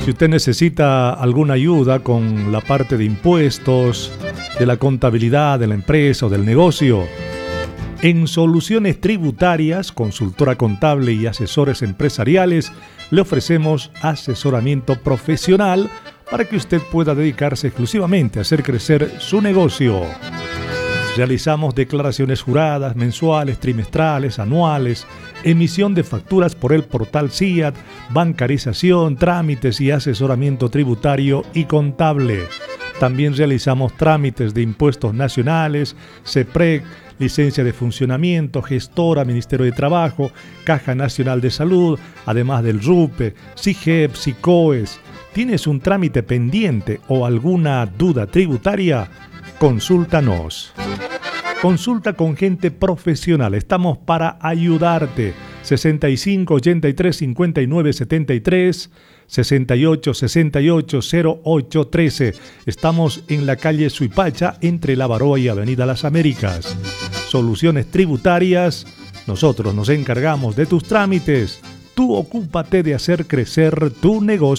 Si usted necesita alguna ayuda con la parte de impuestos, de la contabilidad de la empresa o del negocio, en Soluciones Tributarias, consultora contable y asesores empresariales, le ofrecemos asesoramiento profesional para que usted pueda dedicarse exclusivamente a hacer crecer su negocio. Realizamos declaraciones juradas, mensuales, trimestrales, anuales, emisión de facturas por el portal SIAT, bancarización, trámites y asesoramiento tributario y contable. También realizamos trámites de impuestos nacionales, CEPREC, licencia de funcionamiento, gestora, Ministerio de Trabajo, Caja Nacional de Salud, además del RUPE, SIGEP, SICOES. ¿Tienes un trámite pendiente o alguna duda tributaria? Consúltanos. Consulta con gente profesional. Estamos para ayudarte. 65 83 59 73 68 68 08 13. Estamos en la calle Suipacha, entre La Baroa y Avenida Las Américas. Soluciones Tributarias. Nosotros nos encargamos de tus trámites. Tú ocúpate de hacer crecer tu negocio.